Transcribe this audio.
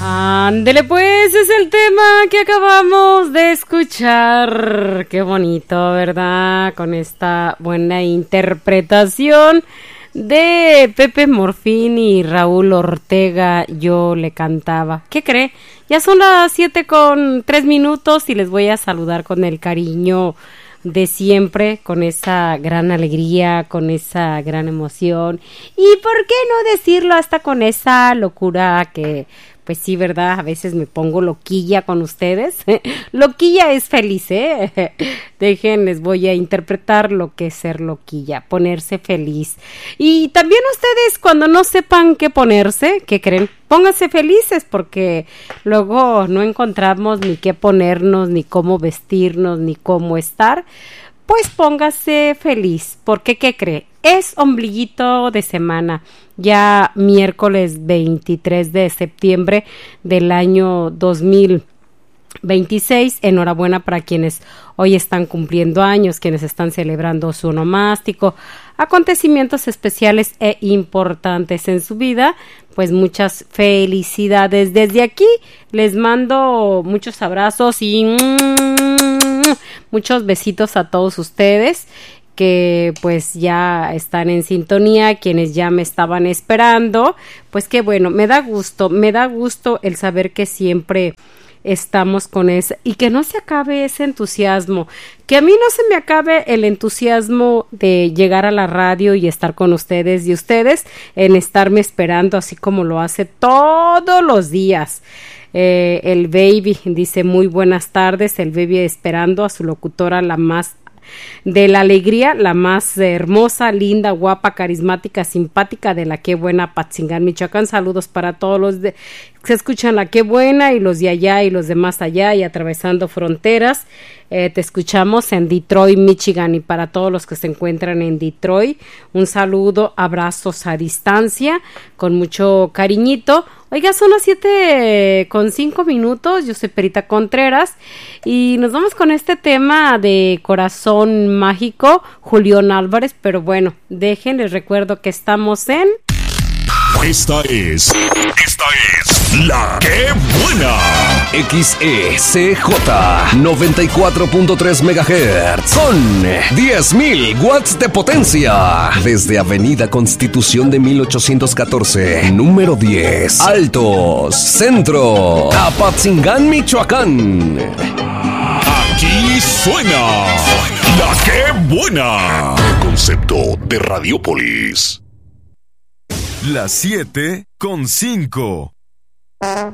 Ándele pues, es el tema que acabamos de escuchar. Qué bonito, ¿verdad? Con esta buena interpretación de Pepe Morfín y Raúl Ortega, Yo le cantaba. ¿Qué cree? Ya son las 7:03 y les voy a saludar con el cariño de siempre, con esa gran alegría, con esa gran emoción y por qué no decirlo hasta con esa locura que pues sí, ¿verdad? A veces me pongo loquilla con ustedes. Loquilla es feliz, ¿eh? Dejen, les voy a interpretar lo que es ser loquilla, ponerse feliz. Y también ustedes cuando no sepan qué ponerse, ¿qué creen? Pónganse felices porque luego no encontramos ni qué ponernos, ni cómo vestirnos, ni cómo estar. Pues póngase feliz, porque ¿qué cree? Es ombliguito de semana, ya miércoles 23 de septiembre del año 2026. Enhorabuena para quienes hoy están cumpliendo años, quienes están celebrando su onomástico, acontecimientos especiales e importantes en su vida. Pues muchas felicidades. Desde aquí les mando muchos abrazos y muchos besitos a todos ustedes que pues ya están en sintonía, quienes ya me estaban esperando. Pues qué bueno, me da gusto el saber que siempre estamos con ese y que no se acabe ese entusiasmo, que a mí no se me acabe el entusiasmo de llegar a la radio y estar con ustedes y ustedes en estarme esperando así como lo hace todos los días. El baby dice muy buenas tardes, el baby esperando a su locutora, la más de la alegría, la más hermosa, linda, guapa, carismática, simpática de la Qué Buena, Patzingán, Michoacán. Saludos para todos los que se escuchan la Qué Buena y los de allá y los de más allá y atravesando fronteras. Te escuchamos en Detroit, Michigan, y para todos los que se encuentran en Detroit, un saludo, abrazos a distancia, con mucho cariñito. Oiga, son las 7:05. Yo soy Perita Contreras y nos vamos con este tema de Corazón Mágico, Julián Álvarez, pero bueno, les recuerdo que estamos en... Esta es La Qué Buena. XECJ 94.3 MHz con 10,000 watts de potencia. Desde Avenida Constitución de 1814, número 10, Altos, Centro, Apatzingán, Michoacán. Aquí suena La Qué Buena. Concepto de Radiopolis. Las 7:05.